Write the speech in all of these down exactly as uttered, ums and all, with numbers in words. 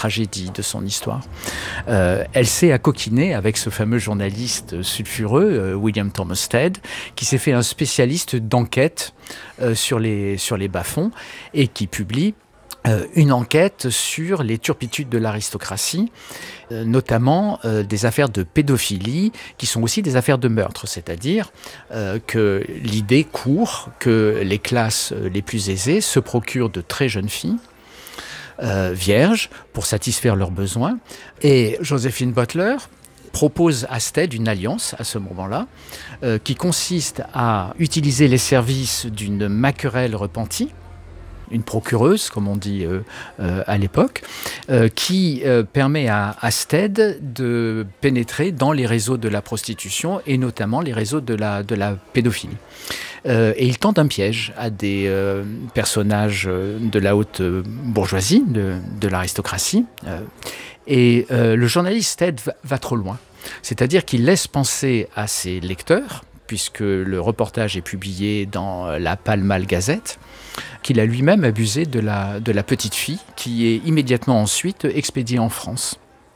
tragédie de son histoire. Euh, elle s'est accoquinée avec ce fameux journaliste sulfureux, euh, William Thomas Stead, qui s'est fait un spécialiste d'enquête euh, sur les, sur les bas-fonds et qui publie Euh, une enquête sur les turpitudes de l'aristocratie, euh, notamment euh, des affaires de pédophilie qui sont aussi des affaires de meurtre, c'est-à-dire euh, que l'idée court que les classes les plus aisées se procurent de très jeunes filles euh, vierges pour satisfaire leurs besoins. Et Joséphine Butler propose à Stead une alliance à ce moment-là euh, qui consiste à utiliser les services d'une Macquerel repentie, une procureuse, comme on dit euh, euh, à l'époque, euh, qui euh, permet à, à Stead de pénétrer dans les réseaux de la prostitution et notamment les réseaux de la, de la pédophilie. Euh, et il tente un piège à des euh, personnages de la haute bourgeoisie, de, de l'aristocratie. Euh, et euh, le journaliste Stead va, va trop loin. C'est-à-dire qu'il laisse penser à ses lecteurs, puisque le reportage est publié dans la Pall Mall Gazette, qu'il a lui-même abusé de la, de la petite fille, qui est immédiatement ensuite expédiée en France.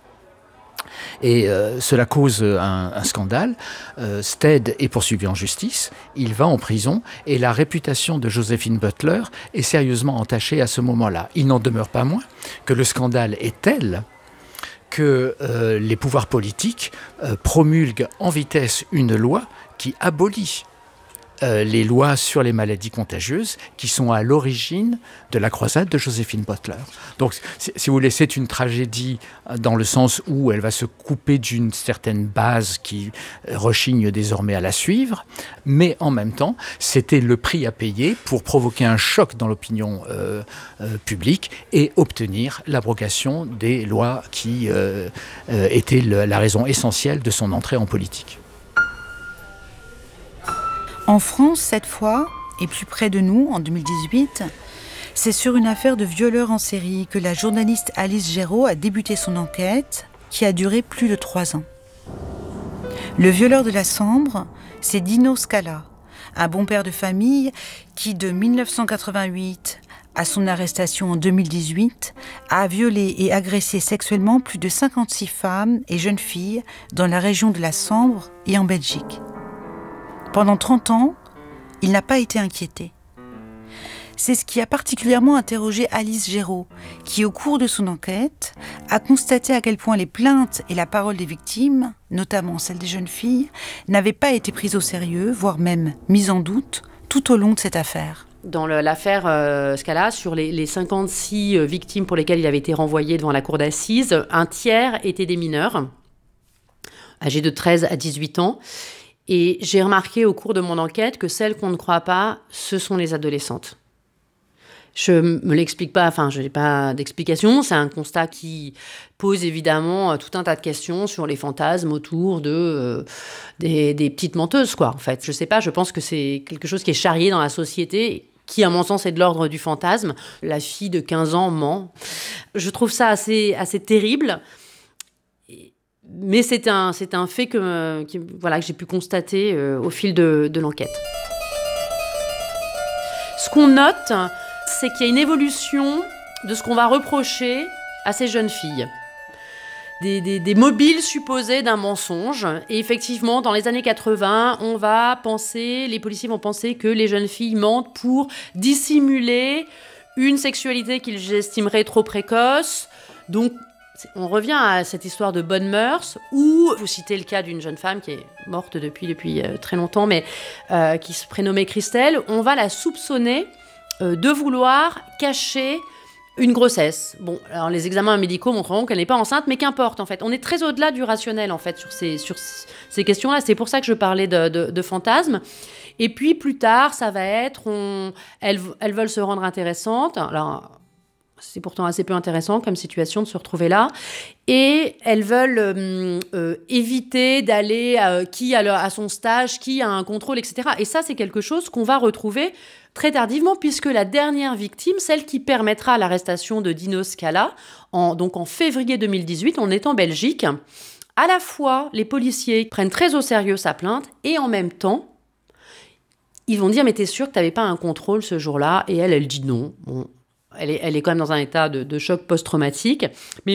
Et euh, cela cause un, un scandale. Euh, Stead est poursuivi en justice, il va en prison, et la réputation de Joséphine Butler est sérieusement entachée à ce moment-là. Il n'en demeure pas moins que le scandale est tel que euh, les pouvoirs politiques euh, promulguent en vitesse une loi qui abolit Euh, les lois sur les maladies contagieuses qui sont à l'origine de la croisade de Joséphine Butler. Donc, si, si vous voulez, c'est une tragédie dans le sens où elle va se couper d'une certaine base qui rechigne désormais à la suivre, mais en même temps, c'était le prix à payer pour provoquer un choc dans l'opinion euh, euh, publique et obtenir l'abrogation des lois qui euh, euh, étaient le, la raison essentielle de son entrée en politique. En France, cette fois, et plus près de nous, en deux mille dix-huit, c'est sur une affaire de violeur en série que la journaliste Alice Géraud a débuté son enquête, qui a duré plus de trois ans. Le violeur de la Sambre, c'est Dino Scala, un bon père de famille qui, de dix-neuf cent quatre-vingt-huit à son arrestation en deux mille dix-huit, a violé et agressé sexuellement plus de cinquante-six femmes et jeunes filles dans la région de la Sambre et en Belgique. Pendant trente ans, il n'a pas été inquiété. C'est ce qui a particulièrement interrogé Alice Géraud, qui, au cours de son enquête, a constaté à quel point les plaintes et la parole des victimes, notamment celle des jeunes filles, n'avaient pas été prises au sérieux, voire même mises en doute, tout au long de cette affaire. Dans le, l'affaire euh, Scala, sur les, les cinquante-six victimes pour lesquelles il avait été renvoyé devant la cour d'assises, un tiers étaient des mineurs, âgés de treize à dix-huit ans. Et j'ai remarqué au cours de mon enquête que celles qu'on ne croit pas, ce sont les adolescentes. Je me l'explique pas, enfin, je n'ai pas d'explication. C'est un constat qui pose évidemment tout un tas de questions sur les fantasmes autour de, euh, des, des petites menteuses, quoi, en fait. Je sais pas, je pense que c'est quelque chose qui est charrié dans la société, qui, à mon sens, est de l'ordre du fantasme. La fille de quinze ans ment. Je trouve ça assez, assez terrible. Mais c'est un, c'est un fait que, qui, voilà, que j'ai pu constater euh, au fil de, de l'enquête. Ce qu'on note, c'est qu'il y a une évolution de ce qu'on va reprocher à ces jeunes filles. Des, des, des mobiles supposés d'un mensonge. Et effectivement, dans les années quatre-vingts, on va penser, les policiers vont penser que les jeunes filles mentent pour dissimuler une sexualité qu'ils estimeraient trop précoce. Donc, on revient à cette histoire de bonnes mœurs, où vous citez le cas d'une jeune femme qui est morte depuis, depuis euh, très longtemps, mais euh, qui se prénommait Christelle. On va la soupçonner euh, de vouloir cacher une grossesse. Bon, alors les examens médicaux montreront qu'elle n'est pas enceinte, mais qu'importe, en fait. On est très au-delà du rationnel, en fait, sur ces, sur ces questions-là. C'est pour ça que je parlais de, de, de fantasmes. Et puis, plus tard, ça va être... On, elles, elles veulent se rendre intéressantes. Alors... C'est pourtant assez peu intéressant comme situation de se retrouver là. Et elles veulent euh, euh, éviter d'aller euh, qui a le, à son stage, qui a un contrôle, et cetera. Et ça, c'est quelque chose qu'on va retrouver très tardivement, puisque la dernière victime, celle qui permettra l'arrestation de Dino Scala, en, donc en février deux mille dix-huit, on est en Belgique. À la fois, les policiers prennent très au sérieux sa plainte, et en même temps, ils vont dire « Mais t'es sûr que t'avais pas un contrôle ce jour-là ?» Et elle, elle dit non. Bon, Elle est, elle est quand même dans un état de, de choc post-traumatique. Mais